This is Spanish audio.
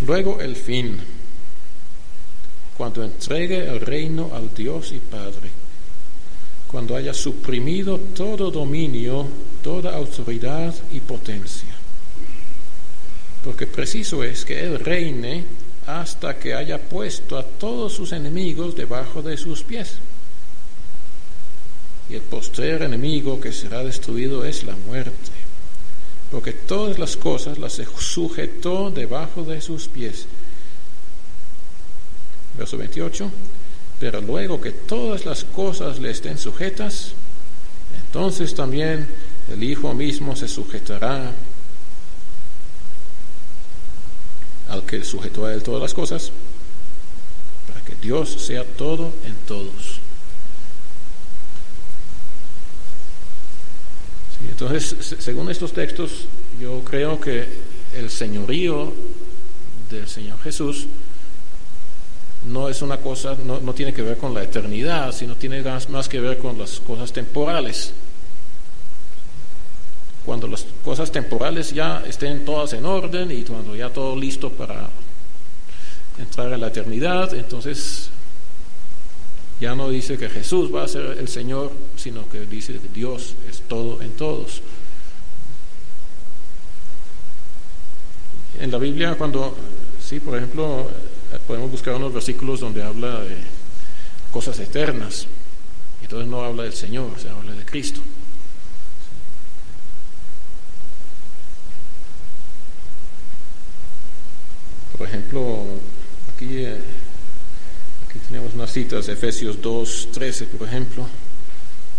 Luego el fin, cuando entregue el reino al Dios y Padre, cuando haya suprimido todo dominio, toda autoridad y potencia. Porque preciso es que Él reine hasta que haya puesto a todos sus enemigos debajo de sus pies. Y el postrer enemigo que será destruido es la muerte, porque todas las cosas las sujetó debajo de sus pies. Verso 28, pero luego que todas las cosas le estén sujetas, entonces también el Hijo mismo se sujetará al que sujetó a él todas las cosas, para que Dios sea todo en todos. Sí, entonces, según estos textos, yo creo que el señorío del Señor Jesús no es una cosa, no tiene que ver con la eternidad, sino tiene más que ver con las cosas temporales. Cuando las cosas temporales ya estén todas en orden y cuando ya todo listo para entrar a la eternidad, entonces ya no dice que Jesús va a ser el Señor, sino que dice que Dios es todo en todos. En la Biblia, por ejemplo, podemos buscar unos versículos donde habla de cosas eternas, entonces no habla del Señor, se habla de Cristo. Por ejemplo, aquí tenemos unas citas, Efesios 2:13, por ejemplo.